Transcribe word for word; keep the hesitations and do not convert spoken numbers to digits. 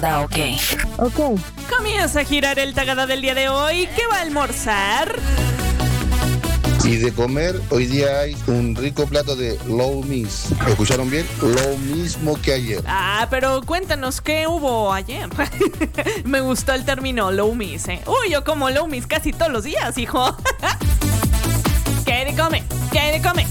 Da ok. Ok. Comienza a girar el tagada del día de hoy. ¿Qué va a almorzar? Y de comer, hoy día hay un rico plato de low miss. ¿Escucharon bien? Lo mismo que ayer. Ah, pero cuéntanos, ¿qué hubo ayer? Me gustó el término low miss, ¿eh? Uy, yo como low miss casi todos los días, hijo. ¿Qué de comer? ¿Qué de comer?